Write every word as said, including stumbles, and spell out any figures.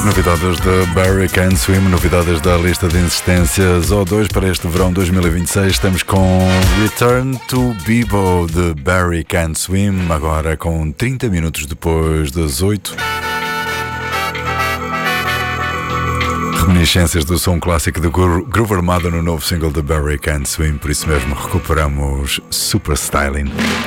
Novidades da Barry Can't Swim, novidades da lista de insistências O dois para este verão dois mil e vinte e seis. Estamos com Return to Bebo de Barry Can't Swim, agora com trinta minutos depois das oito. Reminiscências do som clássico de Groove Armada no novo single de Barry Can't Swim, por isso mesmo recuperamos Super Styling.